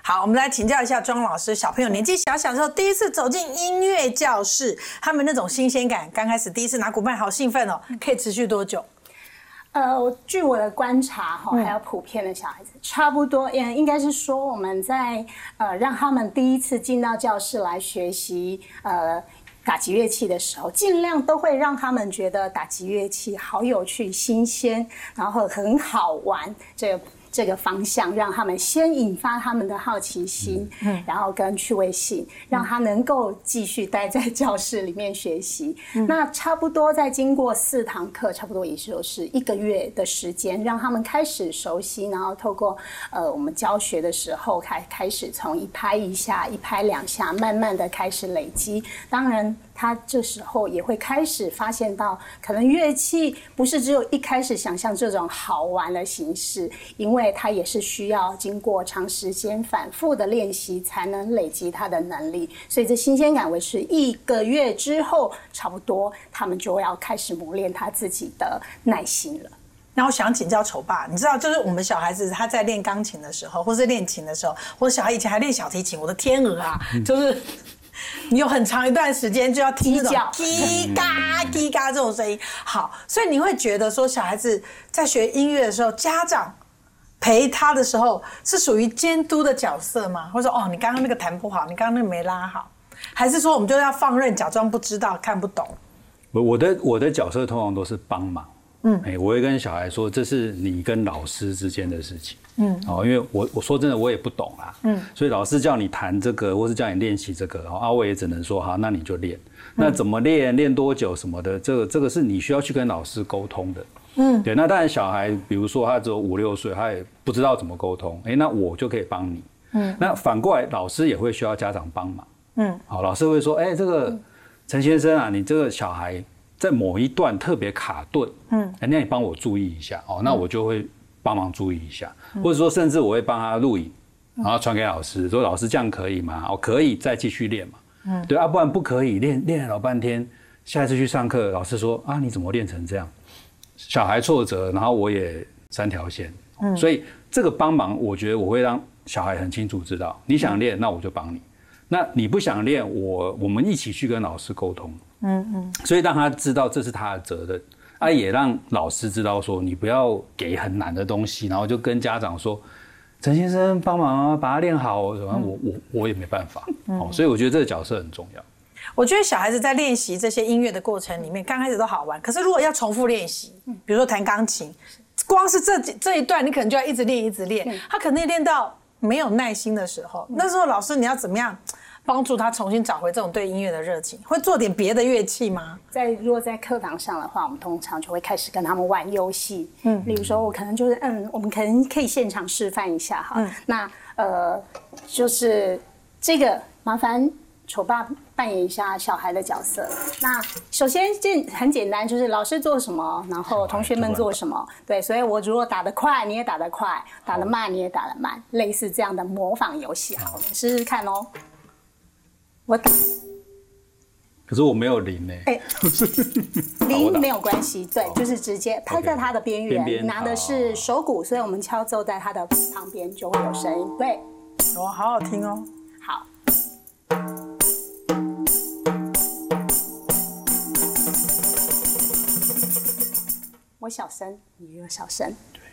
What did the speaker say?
好，我们来请教一下庄老师，小朋友年纪小小的时候，第一次走进音乐教室，他们那种新鲜感，刚开始第一次拿鼓棒，好兴奋哦，可以持续多久？ 据我的观察还有普遍的小孩子，差不多，应该是说我们在让他们第一次进到教室来学习打击乐器的时候，尽量都会让他们觉得打击乐器好有趣、新鲜，然后很好玩。这个方向，让他们先引发他们的好奇心，然后跟趣味性，让他能够继续待在教室里面学习。那差不多在经过4堂课，差不多也就是1个月的时间，让他们开始熟悉，然后透过我们教学的时候开始从1拍1下、1拍2下，慢慢的开始累积。当然，他这时候也会开始发现到，可能乐器不是只有一开始想象这种好玩的形式，因为它也是需要经过长时间反复的练习才能累积他的能力。所以这新鲜感维持1个月之后，差不多他们就要开始磨练他自己的耐心了。 那我想请教丑爸，你知道，就是我们小孩子他在练钢琴的时候，或是练琴的时候，我小孩以前还练小提琴，我的天鹅啊，就是你有很长一段时间就要听这种叽嘎叽嘎这种声音。好，所以你会觉得说，小孩子在学音乐的时候，家长陪他的时候是属于监督的角色吗？或者说，哦，你刚刚那个弹不好，你刚刚那个没拉好，还是说我们就要放任，假装不知道、看不懂？ 我的角色通常都是帮忙。我会跟小孩说，这是你跟老师之间的事情。因为我说真的，我也不懂啦。所以老师叫你弹这个，或是叫你练习这个，我也只能说好，那你就练。那怎么练，练多久什么的，这个是你需要去跟老师沟通的。对。那当然，小孩比如说他只有5、6岁，他也不知道怎么沟通，那我就可以帮你。那反过来，老师也会需要家长帮忙。好，老师会说，这个陈先生啊，你这个小孩在某一段特别卡顿，那你帮我注意一下，那我就会帮忙注意一下，或者说甚至我会帮他录影，然后传给老师，说老师这样可以吗？可以，再继续练嘛。对啊，不然不可以，练了老半天，下一次去上课，老师说啊你怎么练成这样？小孩挫折，然后我也3条线，所以这个帮忙，我觉得我会让小孩很清楚知道，你想练，那我就帮你。那你不想练，我们一起去跟老师沟通。所以让他知道这是他的责任，也让老师知道说，你不要给很难的东西，然后就跟家长说，陈先生帮忙啊，把它练好。我也没办法。所以我觉得这个角色很重要。 我觉得小孩子在练习这些音乐的过程里面，刚开始都好玩，可是如果要重复练习，比如说弹钢琴，光是这一段你可能就要一直练一直练，他可能练到没有耐心的时候，那时候老师你要怎么样帮助他重新找回这种对音乐的热情？会做点别的乐器吗？ 如果在课堂上的话，我们通常就会开始跟他们玩游戏。例如说，我可能就是我们可能可以现场示范一下哈。那就是这个麻烦丑爸扮演一下小孩的角色。那首先很简单，就是老师做什么，然后同学们做什么。对，所以我如果打得快，你也打得快；打得慢，你也打得慢，类似这样的模仿游戏。好，我们试试看哦。我打， 可是我没有零零没有关系，对，就是直接拍在它的边缘，拿的是手鼓，所以我们敲奏在它的旁边就会有声音，对， 哇，好好听哦。 好，我小声，你也有小声，